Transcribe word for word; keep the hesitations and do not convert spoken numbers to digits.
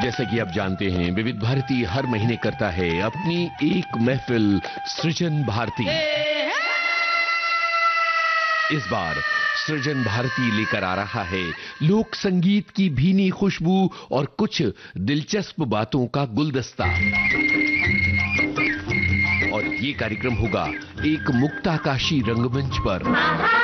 जैसा कि आप जानते हैं, विविध भारती हर महीने करता है अपनी एक महफिल सृजन भारती। इस बार सृजन भारती लेकर आ रहा है लोक संगीत की भीनी खुशबू और कुछ दिलचस्प बातों का गुलदस्ता। और ये कार्यक्रम होगा एक मुक्ताकाशी रंगमंच पर।